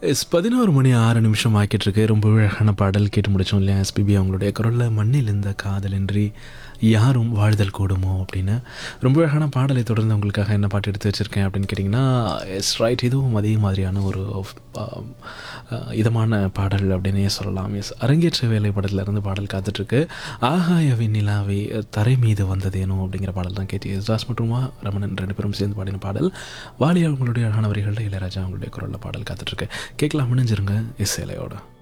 11 மணி 6 நிமிஷம் ஆக்கிட்டுருக்கு. ரொம்ப அழகான பாடல் கேட்டு முடித்தோம் இல்லையா? எஸ்பிபி அவங்களுடைய குரலில் மண்ணில் இந்த காதலின்றி யாரும் வாழ்தல் கூடுமோ அப்படின்னு ரொம்ப அழகான பாடலை தொடர்ந்து உங்களுக்காக என்ன பாட்டு எடுத்து வச்சுருக்கேன் அப்படின்னு கேட்டிங்கன்னா, எஸ் ரைட், இதுவும் அதே மாதிரியான ஒரு ஆம், இதமான பாடல் அப்படின்னே சொல்லலாம். எஸ், அரங்கேற்ற வேலை படத்துலேருந்து பாடல் காத்துட்ருக்கு. ஆகாய விண்ணிலாவே தரை மீது வந்ததேனோ அப்படிங்கிற பாடல் தான் கேட்டு எஸ்தாஸ் மற்றும் ரமணன் 2 பேரும் சேர்ந்து பாடின பாடல். வாலியா அவங்களுடைய அழகான வரிகளில் இளையராஜா அவங்களுடைய குரலில் பாடல் காத்துட்ருக்கு. கேட்கலாம், முடிஞ்சிருங்க இசையிலையோட.